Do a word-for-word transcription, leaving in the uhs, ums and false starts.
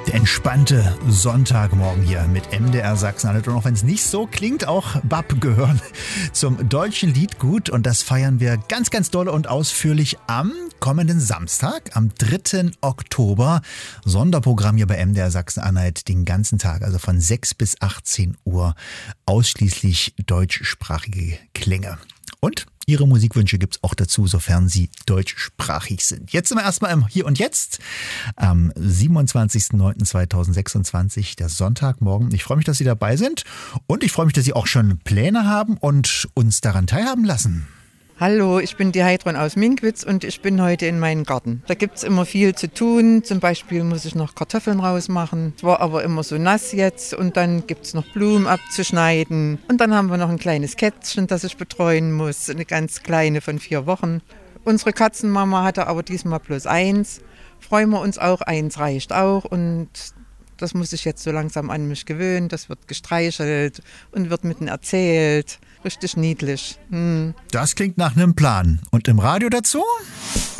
Der entspannte Sonntagmorgen hier mit M D R Sachsen-Anhalt. Und auch wenn es nicht so klingt, auch B A P gehören zum deutschen Liedgut. Und das feiern wir ganz, ganz doll und ausführlich am kommenden Samstag, am dritten Oktober. Sonderprogramm hier bei M D R Sachsen-Anhalt den ganzen Tag, also von sechs bis achtzehn Uhr, ausschließlich deutschsprachige Klänge. Und Ihre Musikwünsche gibt es auch dazu, sofern sie deutschsprachig sind. Jetzt sind wir erstmal im Hier und Jetzt am siebenundzwanzigsten neunten zweitausendsechsundzwanzig, der Sonntagmorgen. Ich freue mich, dass Sie dabei sind und ich freue mich, dass Sie auch schon Pläne haben und uns daran teilhaben lassen. Hallo, ich bin die Heidrun aus Minkwitz und ich bin heute in meinem Garten. Da gibt es immer viel zu tun. Zum Beispiel muss ich noch Kartoffeln rausmachen. Es war aber immer so nass jetzt und dann gibt es noch Blumen abzuschneiden. Und dann haben wir noch ein kleines Kätzchen, das ich betreuen muss, eine ganz kleine von vier Wochen. Unsere Katzenmama hatte aber diesmal bloß eins. Freuen wir uns auch, eins reicht auch und das muss ich jetzt so langsam an mich gewöhnen. Das wird gestreichelt und wird mitten erzählt. Richtig niedlich. Hm. Das klingt nach einem Plan. Und im Radio dazu?